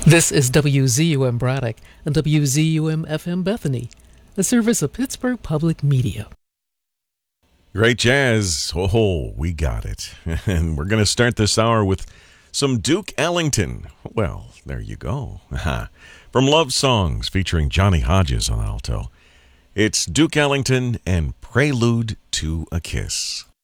This is WZUM Braddock and WZUM FM Bethany, a service of Pittsburgh Public Media. Great jazz. Oh, we got it. And we're going to start this hour with some Duke Ellington. Well, there you go. From Love Songs featuring Johnny Hodges on alto. It's Duke Ellington and Prelude to a Kiss.